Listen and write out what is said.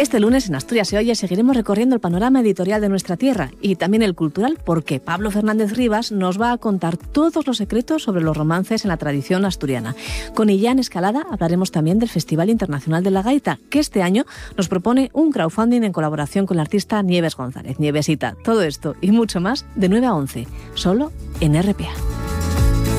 Este lunes en Asturias se oye seguiremos recorriendo el panorama editorial de nuestra tierra y también el cultural, porque Pablo Fernández Rivas nos va a contar todos los secretos sobre los romances en la tradición asturiana. Con Illán Escalada hablaremos también del Festival Internacional de la Gaita, que este año nos propone un crowdfunding en colaboración con la artista Nieves González. Nievesita, todo esto y mucho más de 9 a 11, solo en RPA.